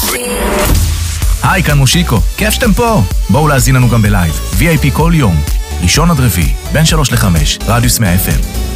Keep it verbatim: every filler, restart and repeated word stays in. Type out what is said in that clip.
היי, כאן מושיקו, כיף שאתם פה. בואו להזין לנו גם בלייב, וי איי פי כל יום, ראשון עד רביעי, בין שלוש לחמש, רדיוס מאה אף אם.